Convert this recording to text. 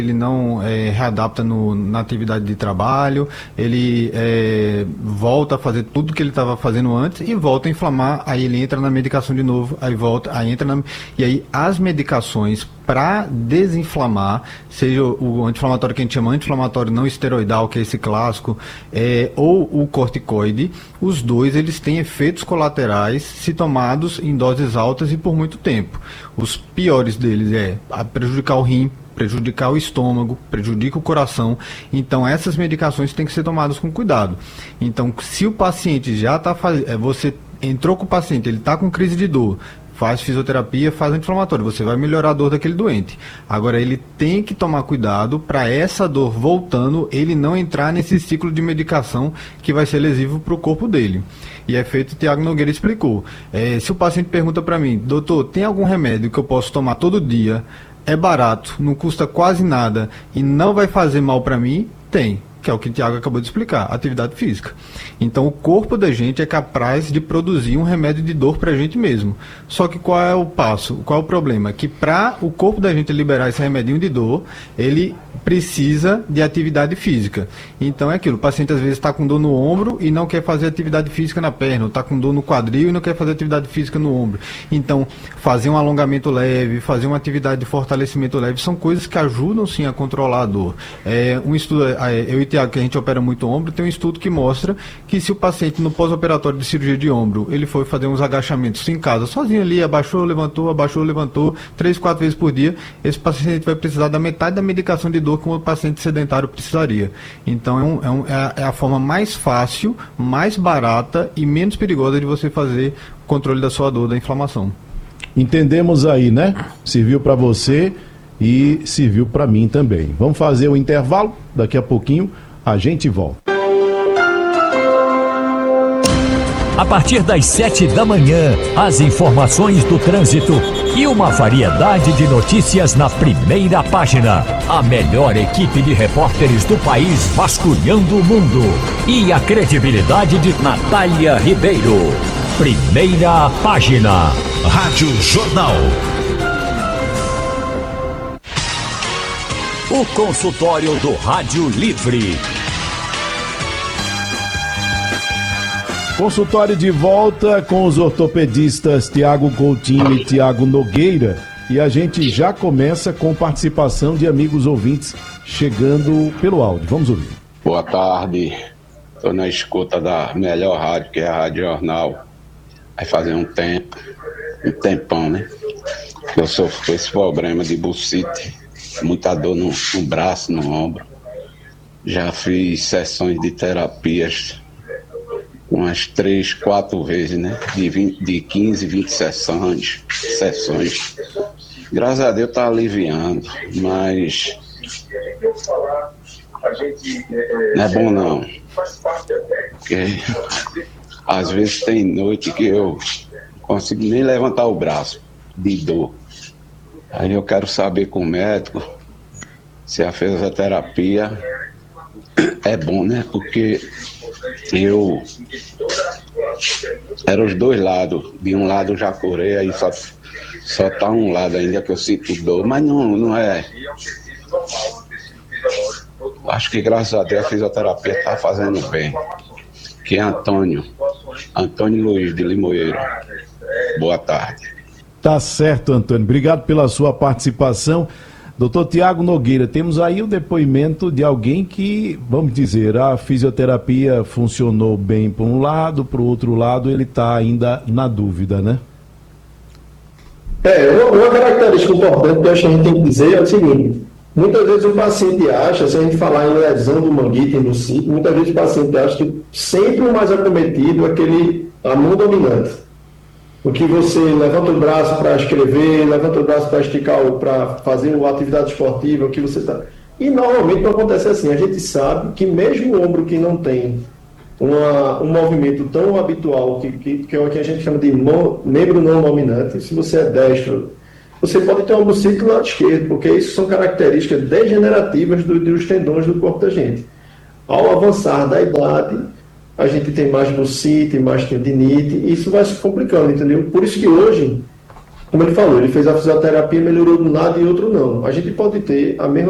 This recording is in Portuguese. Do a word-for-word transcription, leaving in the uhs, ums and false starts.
ele não é, readapta no, na atividade de trabalho, ele é, volta a fazer tudo que ele estava fazendo antes e volta a inflamar, aí ele entra na medicação de novo, aí volta, aí entra na... E aí as medicações para desinflamar, seja o anti-inflamatório que a gente chama anti-inflamatório não esteroidal, que é esse clássico, é, ou o corticoide, os dois eles têm efeitos colaterais se tomados em doses altas e por muito tempo. Os piores deles é prejudicar o rim, prejudicar o estômago, prejudica o coração. Então essas medicações têm que ser tomadas com cuidado. Então se o paciente já está fazendo, você entrou com o paciente, ele está com crise de dor, faz fisioterapia, faz anti-inflamatório, você vai melhorar a dor daquele doente. Agora ele tem que tomar cuidado para essa dor voltando, ele não entrar nesse ciclo de medicação que vai ser lesivo para o corpo dele. E é feito, o Tiago Nogueira explicou. É, se o paciente pergunta para mim, doutor, tem algum remédio que eu posso tomar todo dia? É barato, não custa quase nada e não vai fazer mal para mim? Tem, que é o que o Tiago acabou de explicar, atividade física. Então o corpo da gente é capaz de produzir um remédio de dor para a gente mesmo. Só que qual é o passo, qual é o problema? Que para o corpo da gente liberar esse remedinho de dor, ele precisa de atividade física. Então é aquilo, o paciente às vezes está com dor no ombro e não quer fazer atividade física na perna, está com dor no quadril e não quer fazer atividade física no ombro. Então fazer um alongamento leve, fazer uma atividade de fortalecimento leve, são coisas que ajudam sim a controlar a dor. É, um estudo, eu e o Tiago, que a gente opera muito ombro, tem um estudo que mostra que se o paciente no pós-operatório de cirurgia de ombro, ele foi fazer uns agachamentos em casa, sozinho ali, abaixou, levantou, abaixou, levantou, três, quatro vezes por dia, esse paciente vai precisar da metade da medicação de dor que um paciente sedentário precisaria. Então é, um, é, um, é, a, é a forma mais fácil, mais barata e menos perigosa de você fazer o controle da sua dor, da inflamação. Entendemos aí, né? Serviu para você e serviu para mim também. Vamos fazer o intervalo, daqui a pouquinho a gente volta. A partir das sete da manhã, as informações do trânsito e uma variedade de notícias na primeira página. A melhor equipe de repórteres do país vasculhando o mundo. E a credibilidade de Natália Ribeiro. Primeira página. Rádio Jornal. O consultório do Rádio Livre. Consultório de volta com os ortopedistas Tiago Coutinho e Tiago Nogueira. E a gente já começa com participação de amigos ouvintes chegando pelo áudio. Vamos ouvir. Boa tarde. Estou na escuta da melhor rádio, que é a Rádio Jornal. Vai fazer um tempo, um tempão, né? Eu sofro com esse problema de bursite, muita dor no, no braço, no ombro. Já fiz sessões de terapias umas três, quatro vezes, né? De, vinte, de quinze, vinte sessões, sessões. Graças a Deus tá aliviando, mas não é bom não. Porque às vezes tem noite que eu não consigo nem levantar o braço de dor. Aí eu quero saber com o médico se a fisioterapia é bom, né? Porque eu era os dois lados. De um lado eu já curei, aí só, só tá um lado ainda que eu sinto dor. Mas não, não é. Acho que graças a Deus a fisioterapia tá fazendo bem. Que é Antônio. Antônio Luiz de Limoeiro. Boa tarde. Tá certo, Antônio. Obrigado pela sua participação. Doutor Tiago Nogueira, temos aí o depoimento de alguém que, vamos dizer, a fisioterapia funcionou bem para um lado, para o outro lado ele está ainda na dúvida, né? É, uma, uma característica importante que eu acho que a gente tem que dizer é o seguinte: muitas vezes o paciente acha, se a gente falar em lesão do manguito e do ciclo, muitas vezes o paciente acha que sempre o mais acometido é aquele, a mão dominante. O que você levanta o braço para escrever, levanta o braço para esticar, para fazer uma atividade esportiva, o que você está... E normalmente não acontece assim. A gente sabe que mesmo o ombro que não tem uma, um movimento tão habitual, que, que, que é o que a gente chama de mo, membro não dominante, se você é destro, você pode ter um bursite do lado esquerdo, porque isso são características degenerativas do, dos tendões do corpo da gente. Ao avançar da idade, a gente tem mais bursite, mais tendinite, e isso vai se complicando, entendeu? Por isso que hoje, como ele falou, ele fez a fisioterapia, melhorou de um lado e outro não. A gente pode ter a mesma